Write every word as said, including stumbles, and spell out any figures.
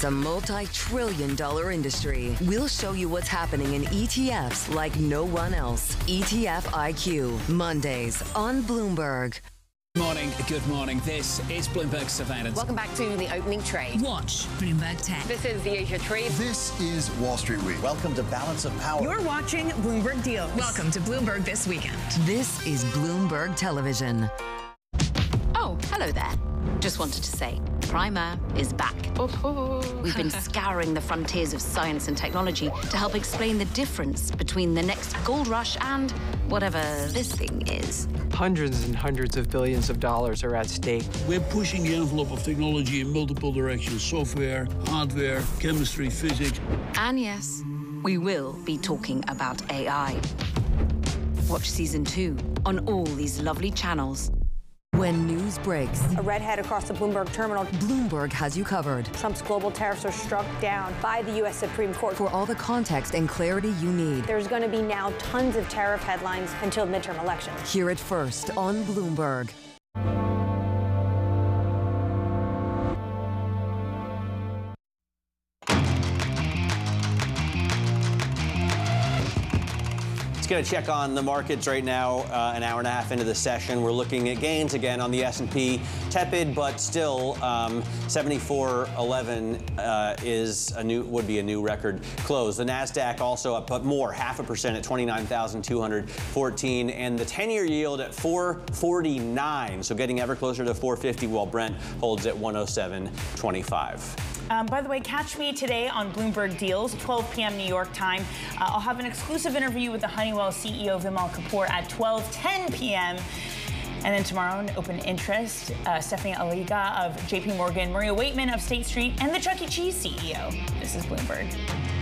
It's a multi-trillion dollar industry. We'll show you what's happening in E T Fs like no one else. E T F I Q, Mondays on Bloomberg. Good morning, good morning. This is Bloomberg Surveillance. Welcome back to the opening trade. Watch Bloomberg Tech. This is the Asia Trade. This is Wall Street Week. Welcome to Balance of Power. You're watching Bloomberg Deals. Welcome to Bloomberg This Weekend. This is Bloomberg Television. Oh, hello there. Just wanted to say, Primer is back. Oh. We've been scouring the frontiers of science and technology to help explain the difference between the next gold rush and whatever this thing is. Hundreds and hundreds of billions of dollars are at stake. We're pushing the envelope of technology in multiple directions: software, hardware, chemistry, physics. And yes, we will be talking about A I. Watch season two on all these lovely channels. When news breaks, a redhead across the Bloomberg terminal. Bloomberg has you covered. Trump's global tariffs are struck down by the U S Supreme Court. For all the context and clarity you need. There's going to be now tons of tariff headlines until midterm elections. Hear it first on Bloomberg. Let's get a check on the markets right now, uh, an hour and a half into the session. We're looking at gains again on the S and P. Tepid, but still um, seventy-four eleven uh, is a new would be a new record close. The Nasdaq also up, but more, half a percent at twenty-nine thousand two hundred fourteen, and the ten-year yield at four forty-nine, so getting ever closer to four fifty, while Brent holds at one oh seven twenty-five. Um, by the way, catch me today on Bloomberg Deals, twelve p.m. New York time. Uh, I'll have an exclusive interview with the Honeywell C E O, Vimal Kapur, at twelve ten p.m. And then tomorrow, in open interest, uh, Stephanie Aliga of J P Morgan, Maria Waitman of State Street, and the Chuck E. Cheese C E O. This is Bloomberg.